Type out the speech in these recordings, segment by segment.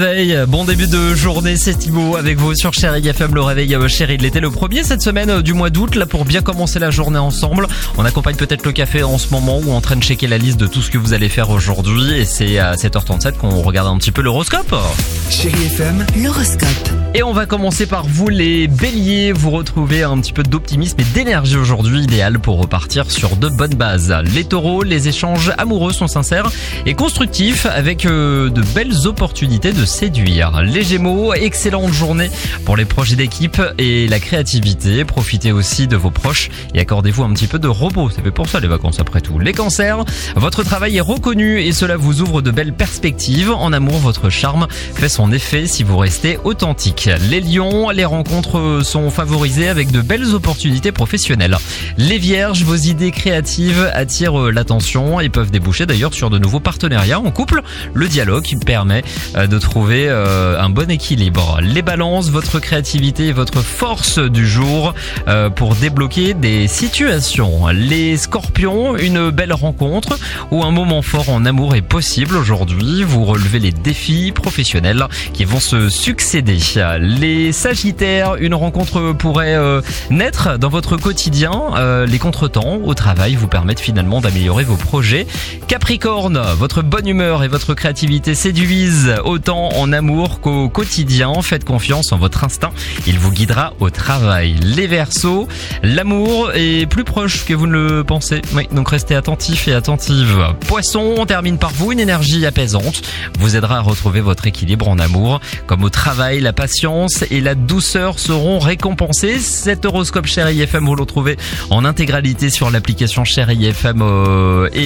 Bon début de journée, c'est Thibaut avec vous sur Chérie FM, le réveil chéri de l'été, le premier cette semaine du mois d'août, là pour bien commencer la journée ensemble. On accompagne peut-être le café en ce moment ou en train de checker la liste de tout ce que vous allez faire aujourd'hui et c'est à 7h37 qu'on regarde un petit peu l'horoscope. Chérie FM, l'horoscope. Et on va commencer par vous les béliers, vous retrouvez un petit peu d'optimisme et d'énergie aujourd'hui, idéal pour repartir sur de bonnes bases. Les taureaux, les échanges amoureux sont sincères et constructifs avec de belles opportunités de séduire. Les gémeaux, excellente journée pour les projets d'équipe et la créativité. Profitez aussi de vos proches et accordez-vous un petit peu de repos. C'est fait pour ça les vacances après tout. Les cancers, votre travail est reconnu et cela vous ouvre de belles perspectives. En amour, votre charme fait son effet si vous restez authentique. Les lions, les rencontres sont favorisées avec de belles opportunités professionnelles. Les vierges, vos idées créatives attirent l'attention et peuvent déboucher d'ailleurs sur de nouveaux partenariats en couple. Le dialogue permet de trouver un bon équilibre. Les balances, votre créativité et votre force du jour pour débloquer des situations. Les scorpions, une belle rencontre ou un moment fort en amour est possible aujourd'hui. Vous relevez les défis professionnels qui vont se succéder. Les sagittaires, une rencontre pourrait naître dans votre quotidien. Les contretemps au travail vous permettent finalement d'améliorer vos projets. Capricorne, votre bonne humeur et votre créativité séduisent autant en amour qu'au quotidien. Faites confiance en votre instinct, il vous guidera au travail. Les Verseaux, l'amour est plus proche que vous ne le pensez. Oui, donc restez attentifs et attentives. Poissons, on termine par vous, une énergie apaisante vous aidera à retrouver votre équilibre en amour. Comme au travail, la patience et la douceur seront récompensées. Cet horoscope Chérie FM, vous le retrouvez en intégralité sur l'application Chérie FM et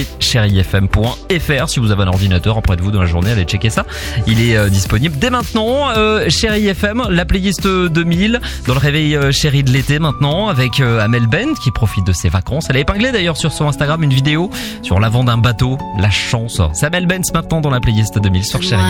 chérifm.fr. Si vous avez un ordinateur auprès de vous dans la journée, allez checker ça. Il est disponible dès maintenant. Chérie FM, la playlist 2000 dans le réveil chéri de l'été maintenant avec Amel Bent qui profite de ses vacances. Elle a épinglé d'ailleurs sur son Instagram une vidéo sur l'avant d'un bateau. La chance. C'est Amel Bent maintenant dans la playlist 2000 sur Chérie.